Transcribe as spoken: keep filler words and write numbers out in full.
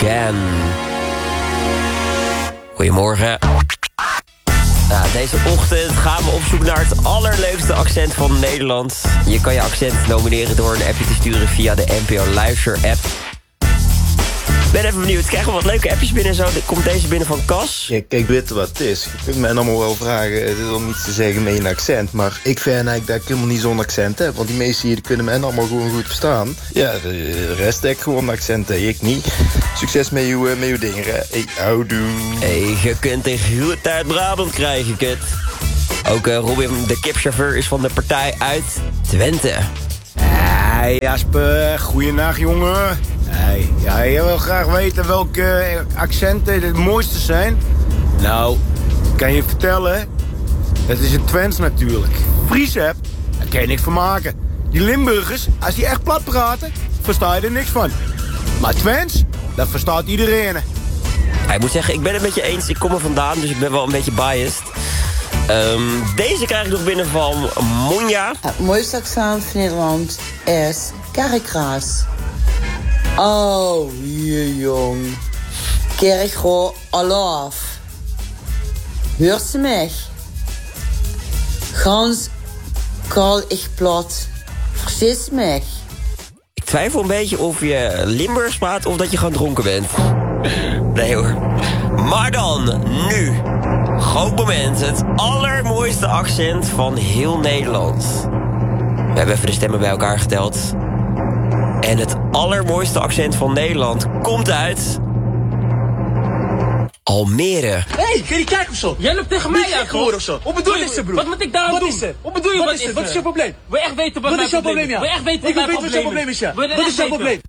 Jan. Goedemorgen. Nou, deze ochtend gaan we op zoek naar het allerleukste accent van Nederland. Je kan je accent nomineren door een appje te sturen via de N P O Luister app. Ik ben even benieuwd, krijgen we wat leuke appjes binnen zo? Komt deze binnen van Cas? Ja, kijk, weet je wat het is? Je kunt mij allemaal wel vragen, het is om iets te zeggen met een accent. Maar ik vind eigenlijk dat ik helemaal niet zo'n accent heb. Want die meesten hier die kunnen mij allemaal gewoon goed verstaan. Ja, de rest heb ik gewoon een accent, hè. Ik niet. Succes met uw, met uw dingen, hè. Hey, houdoe. Hey, je kunt een goed uit Brabant krijgen, kut. Ook uh, Robin, de kipchauffeur, is van de partij uit Twente. Hey Jasper, goeienacht jongen. Hey, ja, je wil graag weten welke accenten het mooiste zijn? Nou, kan je vertellen, dat is het Twents natuurlijk. Fries heb, daar kan je niks van maken. Die Limburgers, als die echt plat praten, versta je er niks van. Maar Twents, dat verstaat iedereen. Ja, ik moet zeggen, ik ben het met je eens. Ik kom er vandaan, dus ik ben wel een beetje biased. Um, deze krijg ik nog binnen van Monja. Het mooiste accent van Nederland is kerkraas. Oh, je jong. Kerkro alaaf. Hörst du mich? Ganz kal ich plat. Verstehst du mich? Ik twijfel een beetje of je Limburgs praat of dat je gewoon dronken bent. Nee hoor. Maar dan, nu. Groot moment, het allermooiste accent van heel Nederland. We hebben even de stemmen bij elkaar geteld. En het allermooiste accent van Nederland komt uit... Almere. Hé, hey, kun je kijken of zo? Jij loopt tegen mij aan, gewoon of zo. Wat bedoel je? Wat is er, broer? Wat moet ik daar doen? Is wat bedoel je? Wat is er? Wat is jouw probleem? Wil je echt weten wat mijn probleem is? Wil je echt weten wat mijn probleem is? Wat is jouw probleem?